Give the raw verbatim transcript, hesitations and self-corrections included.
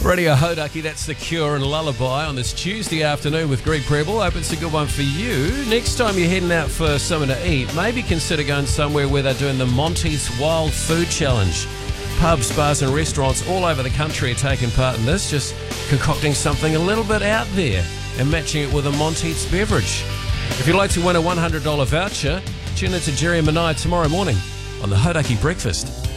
Radio Hodaki, that's The Cure and Lullaby on this Tuesday afternoon with Greg Prebble. Hope it's a good one for you. Next time you're heading out for something to eat, maybe consider going somewhere where they're doing the Monty's Wild Food Challenge. Pubs, bars and restaurants all over the country are taking part in this, just concocting something a little bit out there and matching it with a Monty's beverage. If you'd like to win a one hundred dollars voucher, tune in to Jerry and Manai tomorrow morning on the Hodaki Breakfast.